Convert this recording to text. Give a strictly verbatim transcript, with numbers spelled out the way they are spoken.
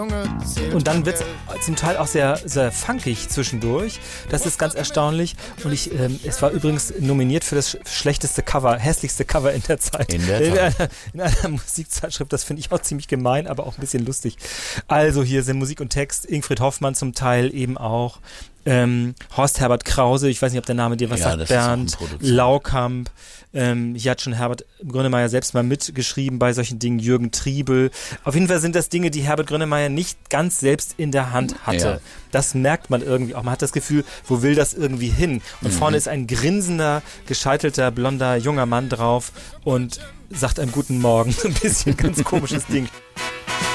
Und dann wird es zum Teil auch sehr, sehr funkig zwischendurch. Das ist ganz erstaunlich. Und ich, ähm, es war übrigens nominiert für das schlechteste Cover, hässlichste Cover in der Zeit. In der Tat. In einer, in einer Musikzeitschrift. Das finde ich auch ziemlich gemein, aber auch ein bisschen lustig. Also hier sind Musik und Text. Ingrid Hoffmann zum Teil eben auch. Ähm, Horst Herbert Krause, ich weiß nicht, ob der Name dir was ja, sagt, Bernd Laukamp, ähm, hier hat schon Herbert Grönemeyer selbst mal mitgeschrieben bei solchen Dingen, Jürgen Triebel. Auf jeden Fall sind das Dinge, die Herbert Grönemeyer nicht ganz selbst in der Hand hatte. Ja. Das merkt man irgendwie auch. Man hat das Gefühl, wo will das irgendwie hin? Und mhm. vorne ist ein grinsender, gescheitelter, blonder, junger Mann drauf und sagt einen guten Morgen. Ein bisschen ganz komisches Ding.